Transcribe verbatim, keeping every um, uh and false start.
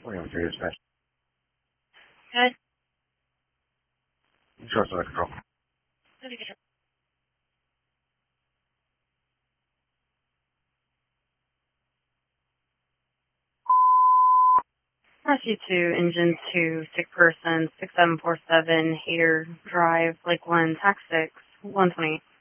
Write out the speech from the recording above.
William three dispatch. Good. Short side control. Good control. Rescue two, engine two, sick person, six seven four seven, Hater Drive, Lake One, tax six, one twenty.